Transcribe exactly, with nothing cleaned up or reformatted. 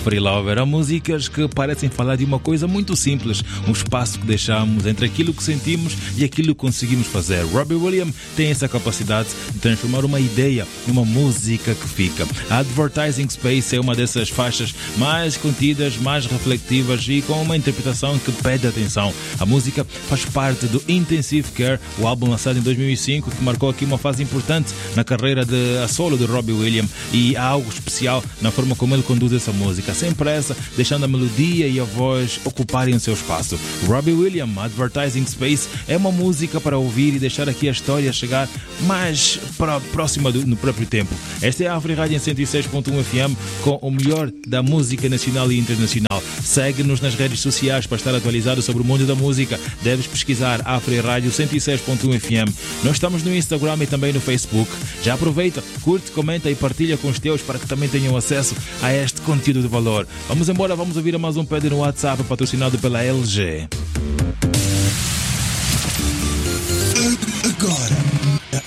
Free Lover. Há músicas que parecem falar de uma coisa muito simples, um espaço que deixamos entre aquilo que sentimos e aquilo que conseguimos fazer. Robbie Williams tem essa capacidade de transformar uma ideia numa música que fica. A Advertising Space é uma dessas faixas mais contidas, mais reflexivas e com uma interpretação que pede atenção. A música faz parte do Intensive Care, o álbum lançado em dois mil e cinco, que marcou aqui uma fase importante na carreira de a solo de Robbie Williams, e há algo especial na forma como ele conduz essa música, sem pressa, deixando a melodia e a voz ocuparem o seu espaço. Robbie Williams, Advertising Space, é uma música para ouvir e deixar aqui a história chegar mais para, próxima do, no próprio tempo. Esta é a Afri Rádio em cento e seis ponto um F M com o melhor da música nacional e internacional. Segue-nos nas redes sociais para estar atualizado sobre o mundo da música. Deves pesquisar Afri Rádio cento e seis ponto um F M. Nós estamos no Instagram e também no Facebook. Já aproveita, curte, comenta e partilha com os teus para que também tenham acesso a este conteúdo de valor. Vamos embora, vamos ouvir mais um pedido no WhatsApp patrocinado pela L G.